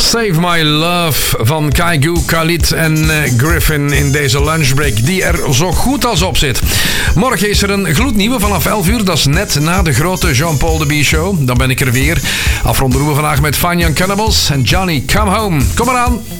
Save My Love van Kaigo, Khalid en Griffin in deze lunchbreak die er zo goed als op zit. Morgen is er een gloednieuwe vanaf 11 uur. Dat is net na de grote Jean-Paul de B Show. Dan ben ik er weer. Afronden we vandaag met Fine Young Cannibals en Johnny Come Home. Kom eraan.